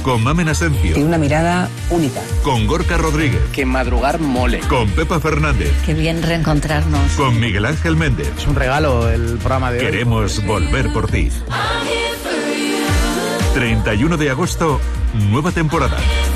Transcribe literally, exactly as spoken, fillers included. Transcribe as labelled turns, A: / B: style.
A: Con Mamen Asencio.
B: Tiene una mirada única.
A: Con Gorka Rodríguez.
C: Que madrugar mole.
A: Con Pepa Fernández.
D: Qué bien reencontrarnos.
A: Con Miguel Ángel Méndez.
E: Es un regalo el programa de hoy.
A: Queremos volver por ti. treinta y uno de agosto, nueva temporada.